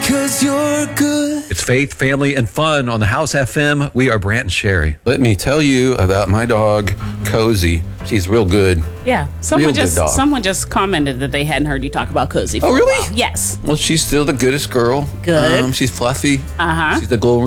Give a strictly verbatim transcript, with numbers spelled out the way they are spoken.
'cause you're good. It's faith, family, and fun on the House F M. We are Brant and Sherry. Let me tell you about my dog, Cozy. She's real good. Yeah, someone Real good just dog. someone just commented that they hadn't heard you talk about Cozy. For Oh, a really? while. Yes. Well, she's still the goodest girl. Good. Um, she's fluffy. Uh huh. She's the glow